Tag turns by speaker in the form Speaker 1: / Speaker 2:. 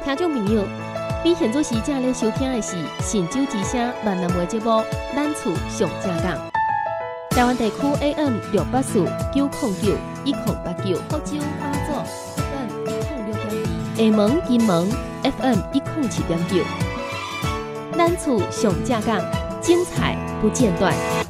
Speaker 1: 听众朋友，你现在时正咧收听的是神州之声闽南话节目《咱厝上正港》。台湾地区 AM 684-909-1089，福州花座 FM 106.2，厦门、金门 FM 107.9。咱厝上正港，精彩不间断。